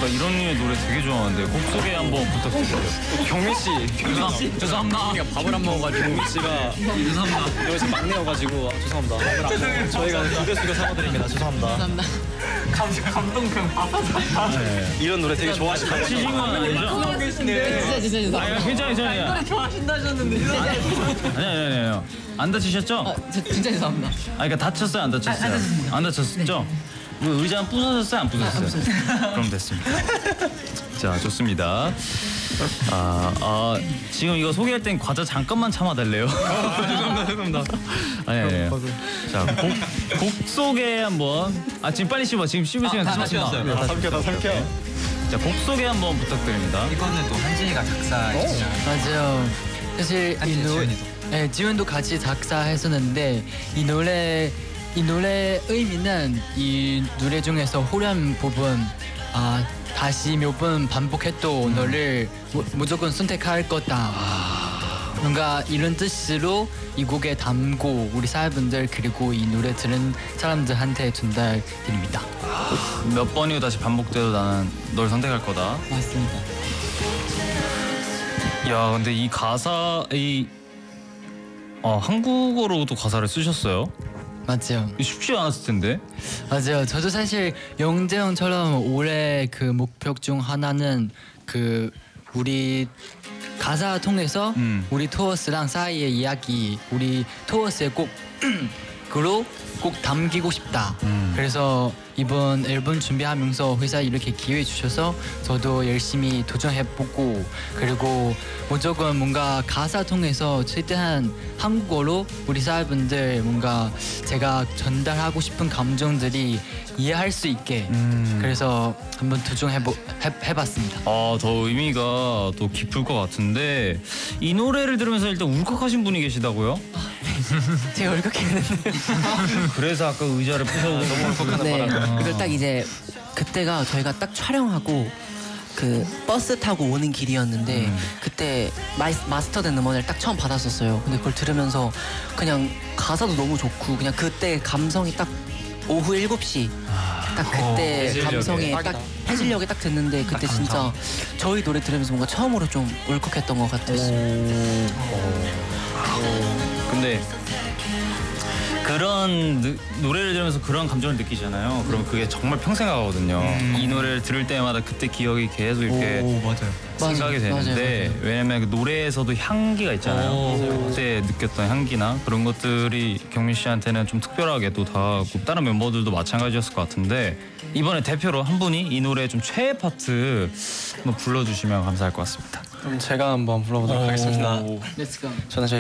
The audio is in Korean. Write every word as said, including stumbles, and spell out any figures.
나 이런 류의 노래 되게 좋아하는데 곡 소개 한번 부탁드려요. 경민 씨, 죄송, 죄송합니다. 그러니까 밥을 안 먹어가지고 경민 씨가 죄송합니다. 여기서 막내여가지고 아, 죄송합니다. 밥을 안 먹어. 저희가 두개 수고 사과드립니다. 죄송합니다. 감사합니다. 감동평. 네. 이런 노래 되게 좋아하시는 같이 신건 아니죠? 진짜 진짜 죄송합니다. 아니 괜찮아 괜찮아요. 노래 좋아하신다 하셨는데. 아니 아니 아니요. 안 다치셨죠? 어, 저 진짜 죄송합니다. 아 그러니까 다쳤어요 안 다쳤어요? 아, 안 다쳤습니다. 안 다쳤죠? 뭐 의자 부서졌어요 안 부서졌어요? 그럼 됐습니다. 자 좋습니다. 아, 아 지금 이거 소개할 땐 과자 잠깐만 참아달래요. 죄송합니다. 죄송합니다. 아니 아니에요. 자곡 곡 소개 한번. 아 지금 빨리 씹어. 지금 씹을 시간 다 지났습니다. 다 삼켜, 다 삼켜. 자 곡 소개 한번 부탁드립니다. 이거는 또 한진이가 작사했잖아요. 맞아요. 사실 이 한진 노래, 지훈이도. 네, 지훈도 같이 작사했었는데 이 노래 이 노래 의미는 이 노래 중에서 후렴 부분 아 다시 몇 번 반복해도 너를 무, 무조건 선택할 거다. 뭔가 이런 뜻으로 이 곡에 담고 우리 사회분들 그리고 이 노래 들은 사람들한테 전달드립니다. 몇 번이고 다시 반복돼도 나는 널 선택할 거다. 맞습니다. 야 근데 이 가사 이 어, 한국어로도 가사를 쓰셨어요? 맞죠. 쉽지 않았을 텐데. 맞아요. 저도 사실 영재형처럼 올해 그 목표 중 하나는 그 우리 가사 통해서 음. 우리 토어스랑 사이의 이야기, 우리 토어스의 곡 그로 꼭 담기고 싶다. 음. 그래서 이번 앨범 준비하면서 회사 이렇게 기회 주셔서 저도 열심히 도전해보고 그리고 무조건 뭔가 가사 통해서 최대한 한국어로 우리 사회분들 뭔가 제가 전달하고 싶은 감정들이 이해할 수 있게 음. 그래서 한번 도전해보 해, 해봤습니다. 아, 더 의미가 또 깊을 것 같은데 이 노래를 들으면서 일단 울컥하신 분이 계시다고요? 제가 울컥했는데 그래서 아까 의자를 부셔서 너무 울컥하다 네, 말았구나. 그걸 딱 이제 그때가 저희가 딱 촬영하고 그 버스 타고 오는 길이었는데 음. 그때 마이, 마스터된 음원을 딱 처음 받았었어요. 근데 그걸 들으면서 그냥 가사도 너무 좋고 그냥 그때 감성이 딱 오후 일곱 시 딱 그때 해질녘에. 감성에 딱 해질녘에 딱 듣는데 그때 진짜 저희 노래 들으면서 뭔가 처음으로 좀 울컥했던 것 같았어요. 근데 그런 느, 노래를 들으면서 그런 감정을 느끼잖아요. 그럼 그게 정말 평생 가거든요. 음. 이 노래를 들을 때마다 그때 기억이 계속 이렇게 오 맞아요. 생각이 맞아요, 되는데 맞아요, 맞아요. 왜냐면 그 노래에서도 향기가 있잖아요. 오. 그때 느꼈던 향기나 그런 것들이 경민 씨한테는 좀 특별하게 또 다가갔고 다른 멤버들도 마찬가지였을 것 같은데 이번에 대표로 한 분이 이 노래의 좀 최애 파트 한번 불러주시면 감사할 것 같습니다. 그럼 제가 한번 불러보도록 하겠습니다. Let's go. 저는 저희